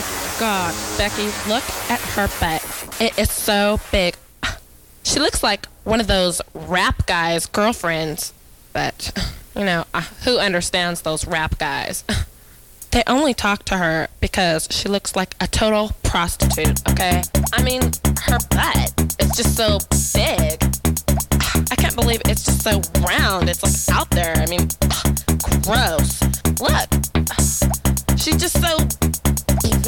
God, Becky, look at her butt. It is so big. She looks like one of those rap guys' girlfriends. But, who understands those rap guys? They only talk to her because she looks like a total prostitute, okay? I mean, her butt is just so big. I can't believe it's just so round. It's like out there. I mean, gross. Look, she's just so